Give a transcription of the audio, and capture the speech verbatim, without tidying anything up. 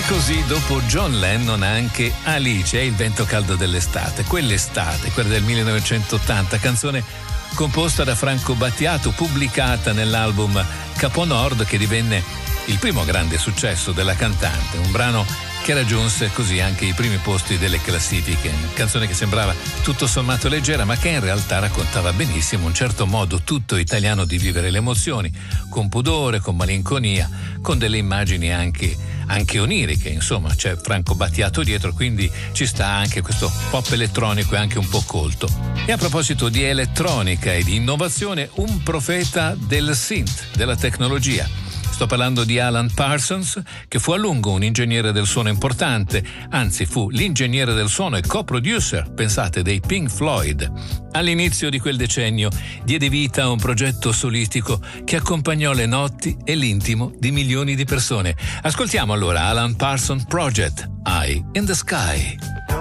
così dopo John Lennon anche Alice, Il vento caldo dell'estate, quell'estate, quella del millenovecentottanta, canzone composta da Franco Battiato, pubblicata nell'album Caponord, che divenne il primo grande successo della cantante, un brano che raggiunse così anche i primi posti delle classifiche, canzone che sembrava tutto sommato leggera, ma che in realtà raccontava benissimo un certo modo tutto italiano di vivere le emozioni, con pudore, con malinconia, con delle immagini anche, anche oniriche, insomma c'è Franco Battiato dietro, quindi ci sta anche questo pop elettronico e anche un po' colto. E a proposito di elettronica e di innovazione, un profeta del synth, della tecnologia. Sto parlando di Alan Parsons, che fu a lungo un ingegnere del suono importante, anzi fu l'ingegnere del suono e co-producer, pensate, dei Pink Floyd. All'inizio di quel decennio diede vita a un progetto solistico che accompagnò le notti e l'intimo di milioni di persone. Ascoltiamo allora Alan Parsons Project, Eye in the Sky.